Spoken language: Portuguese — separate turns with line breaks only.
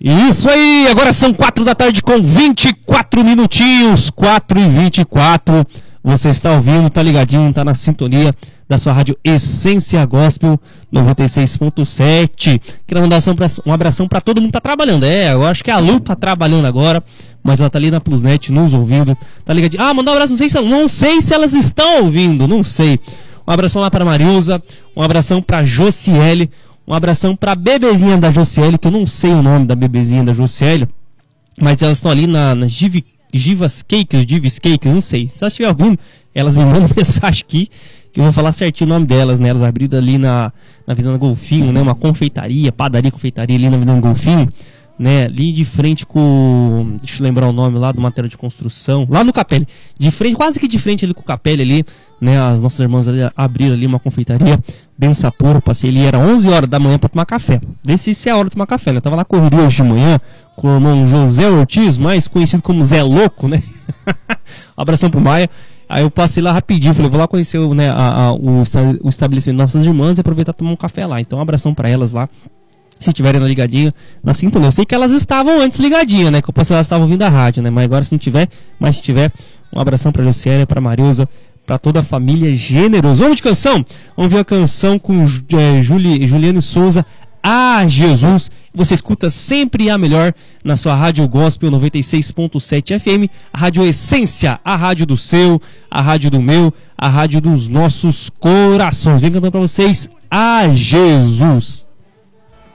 Isso aí, agora são 4 da tarde com 24 minutinhos, 4h24. Você está ouvindo, tá ligadinho, tá na sintonia da sua rádio Essência Gospel 96.7. Quero mandar um abração pra todo mundo que tá trabalhando. Eu acho que a Lu tá trabalhando agora, mas ela tá ali na Plusnet nos ouvindo. Tá ligadinho? Mandar um abraço, não sei se elas estão ouvindo, não sei. Um abração lá pra Marilza, um abração pra Josiele. Um abração pra bebezinha da Josiele, que eu não sei o nome da bebezinha da Josiele, mas elas estão ali na Givis Cakes, não sei. Se elas estiverem ouvindo, elas me mandam mensagem aqui, que eu vou falar certinho o nome delas, né? Elas abriram ali na Avenida Golfinho, né? Uma confeitaria, confeitaria ali na Avenida Golfinho, né? Ali de frente com... Deixa eu lembrar o nome lá do material de construção. Lá no Capelli. De frente, quase que de frente ali com o Capelli ali, né? As nossas irmãs ali abriram ali uma confeitaria. Bença Puro, passei ali, era 11 horas da manhã pra tomar café. Vê se isso é a hora de tomar café, né? Eu tava lá correria hoje de manhã com o irmão José Ortiz, mais conhecido como Zé Louco, né? Um abração pro Maia. Aí eu passei lá rapidinho, falei, vou lá conhecer né, o estabelecimento das nossas irmãs e aproveitar e tomar um café lá. Então um abração pra elas lá. Se estiverem na ligadinha, na sintonia. Eu sei que elas estavam antes ligadinha, né? Que eu posso elas estavam ouvindo a rádio, né? Mas agora se não tiver, mas se tiver, um abração pra Josiane, pra Marilza, pra toda a família Generoso. Vamos de canção? Vamos ver a canção com Juliane Souza, Ah Jesus. Você escuta sempre a melhor na sua Rádio Gospel 96.7 FM, a Rádio Essência, a rádio do seu, a rádio do meu, a rádio dos nossos corações. Vem cantando pra vocês, Ah Jesus.